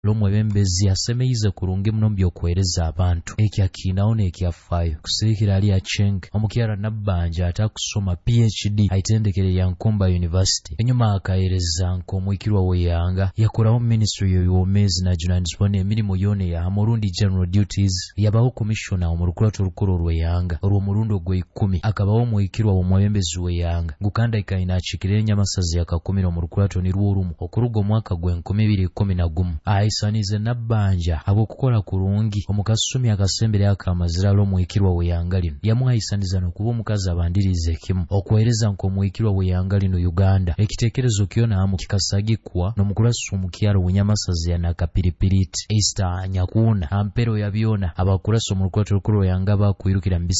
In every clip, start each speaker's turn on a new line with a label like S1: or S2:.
S1: l'omwebembezi asemeize kurungi muno by'okuweereza abantu ekyakinawo n'ekyafaayo kusirikira ali Acheng omukyala Nabbanja atakusoma PhD aitendekere ya Nkomba University enyuma akaereza nk'omwikirwa weyanga yakolawo ministry y'omezi na junanisibwa emirimu yone ya Murundi General Duties yabawo commissioner omulukulato olukulu lweyanga olw'omulundi ogw'ekumi akabawo omwikirwa omwebembezi weyanga gukanda ikaina achikire enyamasazi yakakumira omulukulato ni lw'olumu okuruga omwaka gw'2011 aisanize Nabbanja abokukola kurungi omukasumi akasembere akamazira l'omwikirwa weyanga lino yamuaisaniza nokuba omukazi abandirize kimu okuweereza nk'omwikirwa weyanga lino Uganda ekitekerezo kyona amu kikasagikwa n'omukulasi omukyalo w'enyamasazi ya Nakapiripiriti Easter Nyakuna ampero yabyona abakulasi omulukulato olukulu lweyanga bakwirukira mu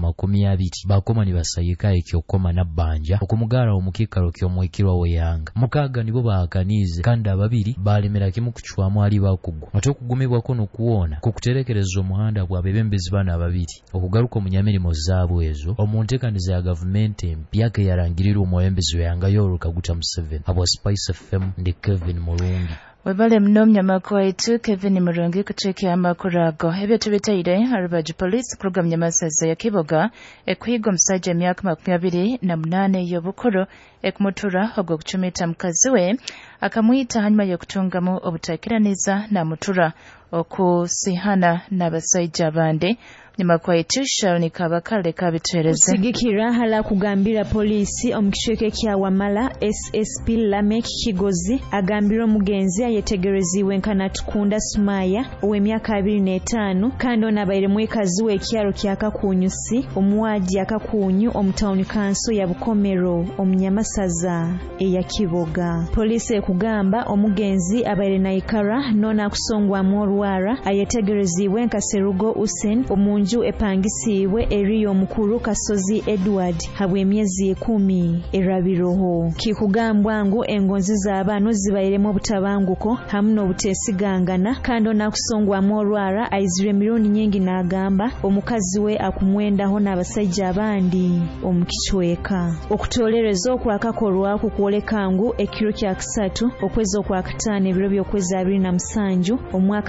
S1: 320 bakoma nibasayika ekyokoma Nabbanja okumugala omukikalo ky'omwikirwa weyanga mukaaga nibo baakanize kandi ababiri balemera kimu kuchwamu ali bakugwa ate okugumibwako n'okuwona kukuterekereza omuhanda bw'abebembezi bana ababiri okugaruka mu nyamirimo zaabwe ezo omuntekaniza ya gavumenti empya ke yarangirirwa omwebembezi weyanga Yoweri Kaguta Museveni abwa Spice FM ndi Kevin Mulungi.
S2: Webale mnomnya makwaitu Kevin Mulungi kucheki amakuru ago ebyo tubitaire Harvard Police program nyamasaza ya Kiboga ekwiga omusajja emyaka 28 y'obukulu ekumutura ogwo kuchumita mukazi we akamuyita hanyuma y'okutungamu obutakiraniza namutura okusihana n'abasajja bande nyuma kwa itisha ni kabakale kabitereze
S3: sigikira hala kugambira polisi omukisheke kya Wamala SSP Lamek Kigozi agambira omugenzi ayetegereziwe nkana tukunda Sumaya ow'emyaka 25 kandi onabaire mwekazi w'ekyalo kya Kakunyusi omuwaji akakunyu omutawuni kanso ya Bukomero omunyamasaza eya Kiboga polisi ekugamba omugenzi abaire na ikara nona kusongwa morwara ayetegereziwe nkaserugo Usen omunju epangisibwe eriyo mukuru Kasozi Edward habwe emyezi 10 erabiroho kikugambwa ngo engonzi z'abantu zibayiremo butabanguko hamwe obutesigangana kandi onakusongwa morwara aizire milioni nyingi n'agamba omukazi we akumwendaho n'abasajja abandi omukichweka okutolereza okwakakolwa kukolekangu ekiro kya 3 okwezi okwa 5 ebiro by'okwezi 27 omwaka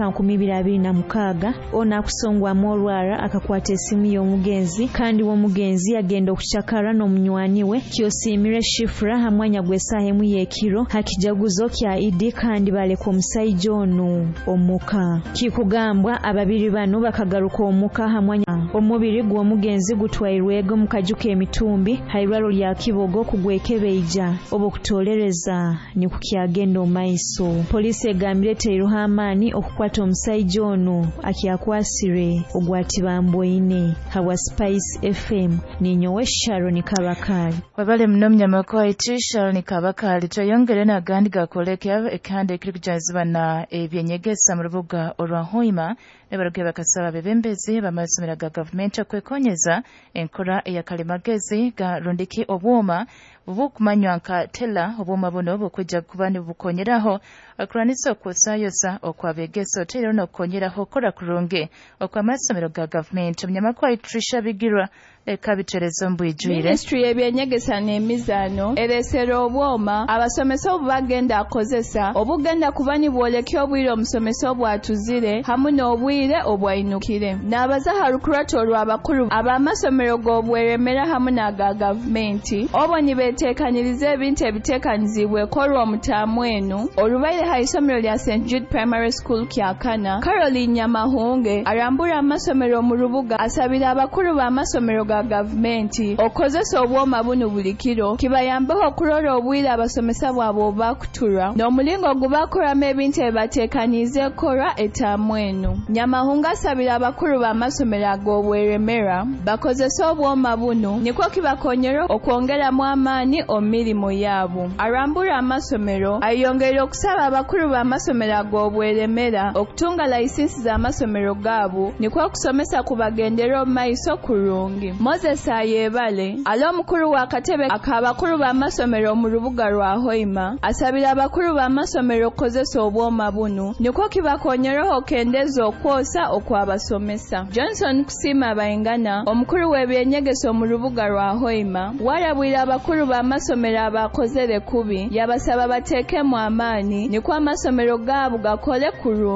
S3: 2026 onakusongwa morwara akakwata esimu y'omugenzi kandi w'omugenzi agenda okuchakara n'omunywani we kyosimire shifra hamwanya gw'esaaha emu y'ekiro hakijaguzo kya Idi kandi baleka omusajja ono omuka kikugambwa ababiri bano bakagaruka omuka hamwanya omubiri gw'omugenzi gutwairwego mukajuka emitumbi hairwalo lya Kibogo kugwekebeija obukutolereza ni kukyagenda omaiso polisi egambire teiruha amaani okukwata omusajja ono akyakwasire ogwati bamboine hawa Spice FM ninyowe Sharon Kabakali
S2: wabale mnomnya makwa iti Sharon Kabakali toyongere na gandi gakolekya ekande kirikujaziba na ebyenyegesa mu rubuga olwa Hoima nebaruge bakasaba bebembezi bamasomera ga government kwekonyeza enkora ya kalimagezi ga rundiki obwoma bukumanywa nka tela obwoma buno bukujja kubani bukonyeraho akuranisa okusayosa okwabegesa otero nokonyeraho kola kurunge okwamasomero ga government munyamakwa Trisha Bigirwa ekabitereza mbwijwire
S4: Ministry y'ebyenyegesa n'emizano eresera obwoma abasomesa obugenda akozesa obugenda kubani bwolekya obwire omusomesa obwatuzire hamu n'obwire obwainukire n'abaza harukurato olw'abakulu abamasomero g'obweremera hamu n'aga gavumenti obo nibeteekaniriza ebintu ebiteekanizibwe kolwa omutaamu eno olubaire ha isomero lya St. Jude Primary School kyakana Caroline Nyamahunge arambura amasomero mu rubuga asabira abakulu b'amasomero ga gavumenti okozesa obwoma buno buli kiro kibayambeho okulora obwire abasomesa bwabo bakutura n'omulingo gubakolamu ebintu ebibateekanize kolwa etaamu eno Nyamahunga asabira abakulu b'amasomero ag'obweremera bakozesa obwoma buno nikwo kibakonyera okwongeramu amaani omirimu yaabo arambura amasomero ayongera okusaba abakulu b'amasomero ag'obweremera okutunga layisinsi z'amasomero gaabo nikwo okusomesa kubagendera omumaiso kurungi Moses Ayebale al'omukulu wa katebe akabakulu b'amasomero mu rubuga lwa Hoima asabira abakulu b'amasomero okukozesa obwoma buno nikwo kibakonyeraho okendeza okwosa okwabasomesa Johnson Kusima Bayingana omukulu w'ebyenyegeso mu rubuga lwa Hoima warabwira abakulu b'amasomero abakozere kubi yabasaba bateekemu amaani nikwo amasomero gaabo gakole ku